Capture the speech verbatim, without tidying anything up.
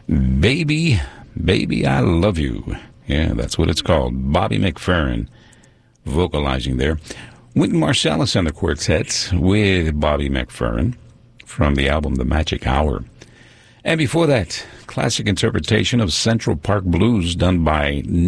Baby, Baby, I Love You. Yeah, that's what it's called. Bobby McFerrin vocalizing there. Wynton Marsalis and the Quartet with Bobby McFerrin from the album The Magic Hour. And before that, classic interpretation of Central Park Blues done by